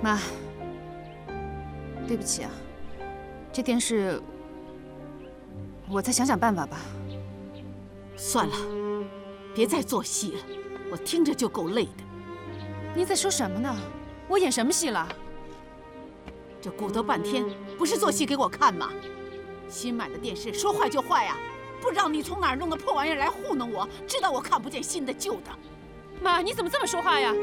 妈，对不起啊，这电视我再想想办法吧。 算了，别再做戏了，我听着就够累的。 你在说什么呢？我演什么戏了？ 这鼓捣半天，不是做戏给我看吗？新买的电视说坏就坏啊！不知道你从哪儿弄的破玩意儿来糊弄我，知道我看不见新的旧的。 妈，你怎么这么说话呀？